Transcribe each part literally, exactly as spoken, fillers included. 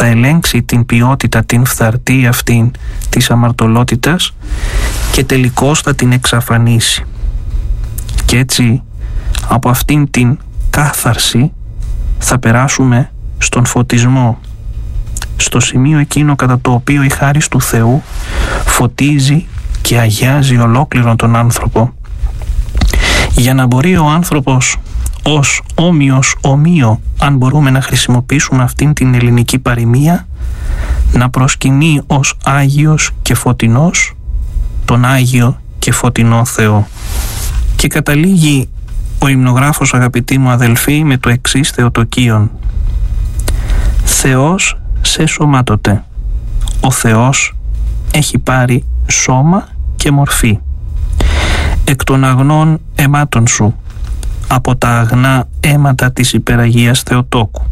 θα ελέγξει την ποιότητα, την φθαρτή αυτήν της αμαρτωλότητας και τελικώς θα την εξαφανίσει. Και έτσι από αυτήν την κάθαρση θα περάσουμε στον φωτισμό, στο σημείο εκείνο κατά το οποίο η χάρις του Θεού φωτίζει και αγιάζει ολόκληρον τον άνθρωπο, για να μπορεί ο άνθρωπος ως όμοιος ομοίο, αν μπορούμε να χρησιμοποιήσουμε αυτήν την ελληνική παροιμία, να προσκυνεί ως Άγιος και Φωτεινός τον Άγιο και Φωτεινό Θεό. Και καταλήγει ο υμνογράφος, αγαπητοί μου αδελφοί, με το εξής θεοτοκίον: Θεός σε σωμάτωτε. Ο Θεός έχει πάρει σώμα και μορφή. Εκ των αγνών αιμάτων σου, από τα αγνά αίματα της υπεραγίας Θεοτόκου.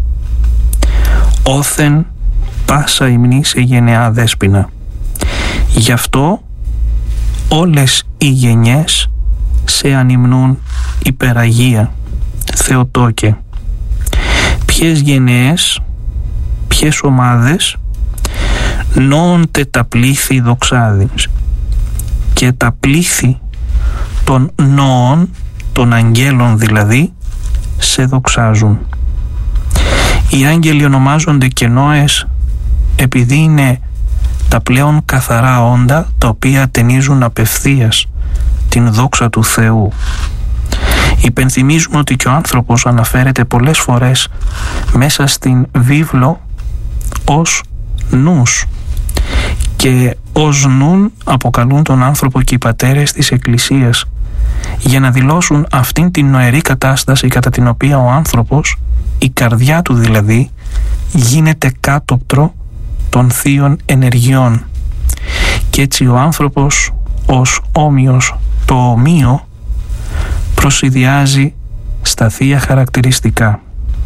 Όθεν πάσα υμνή σε γενεά δέσποινα. Γι' αυτό όλες οι γενιές σε ανυμνούν υπεραγία Θεοτόκε. Ποιες γενναίες, ποιες ομάδες, νόονται τα πλήθη δοξάδης, και τα πλήθη των νόων, των αγγέλων δηλαδή, σε δοξάζουν. Οι άγγελοι ονομάζονται και νόες επειδή είναι τα πλέον καθαρά όντα, τα οποία ταινίζουν απευθείας την δόξα του Θεού. Υπενθυμίζουμε ότι και ο άνθρωπος αναφέρεται πολλές φορές μέσα στην βίβλο ως νους, και ως νουν αποκαλούν τον άνθρωπο και οι πατέρες της Εκκλησίας, για να δηλώσουν αυτήν την νοερή κατάσταση κατά την οποία ο άνθρωπος, η καρδιά του δηλαδή, γίνεται κάτωπτρο των θείων ενεργειών, και έτσι ο άνθρωπος ως όμοιος το ομοίο προσιδιάζει στα θεία χαρακτηριστικά.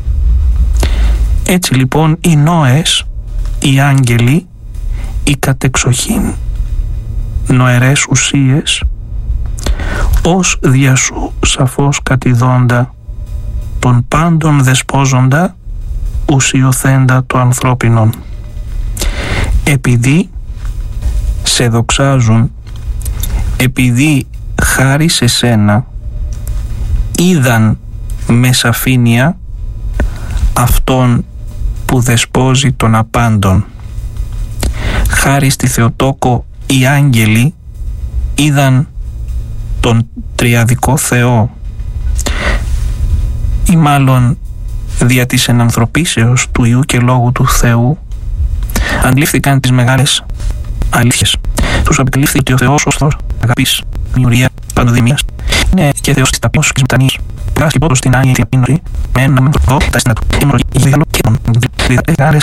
Έτσι λοιπόν οι νόες, οι άγγελοι, οι κατεξοχήν νοερές ουσίες, ως διασού σαφώς κατηδώντα τον πάντων δεσπόζοντα ουσιοθέντα το ανθρώπινον, επειδή σε δοξάζουν, επειδή χάρη σε σένα είδαν με σαφήνεια αυτόν που δεσπόζει τον απάντων. Χάρη στη Θεοτόκο οι άγγελοι είδαν τον τριαδικό Θεό, ή μάλλον δια της ενανθρωπίσεως του Υιού και Λόγου του Θεού αντλήφθηκαν τις μεγάλες αλήθειες. Τους απειλήφθη ότι ο Θεός ως Θεός αγάπης, μιουρία, παντοδημίας είναι και Θεός της ταπείνωσης και της μετανοίας. Πέρασε και πότος στην άγια ταπείνωση με έναν άνθρωπο τα αισθήματα του.